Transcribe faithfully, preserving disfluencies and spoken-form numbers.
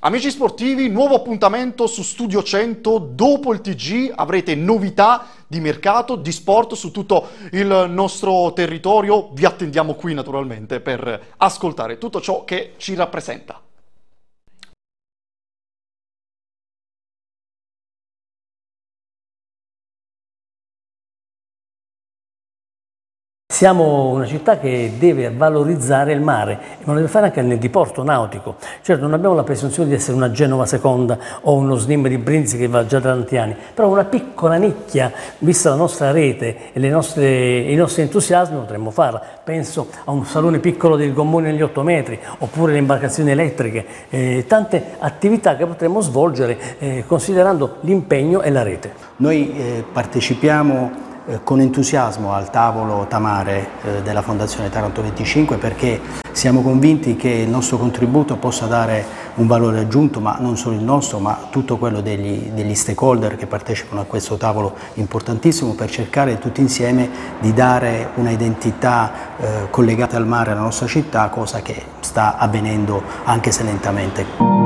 Amici sportivi, nuovo appuntamento su Studio cento. Dopo il T G avrete novità di mercato, di sport su tutto il nostro territorio. Vi attendiamo qui naturalmente per ascoltare tutto ciò che ci rappresenta. Siamo una città che deve valorizzare il mare, ma lo deve fare anche nel diporto nautico. Certo, non abbiamo la presunzione di essere una Genova Seconda o uno Slim di Brindisi che va già da tanti anni, però una piccola nicchia, vista la nostra rete e le nostre, i nostri entusiasmi, potremmo farla. Penso a un salone piccolo dei gommoni negli otto metri, oppure le imbarcazioni elettriche, eh, tante attività che potremmo svolgere eh, considerando l'impegno e la rete. Noi eh, partecipiamo con entusiasmo al tavolo Tamare eh, della Fondazione Taranto venticinque perché siamo convinti che il nostro contributo possa dare un valore aggiunto, ma non solo il nostro, ma tutto quello degli, degli stakeholder che partecipano a questo tavolo importantissimo per cercare tutti insieme di dare una identità eh, collegata al mare alla nostra città, cosa che sta avvenendo anche se lentamente.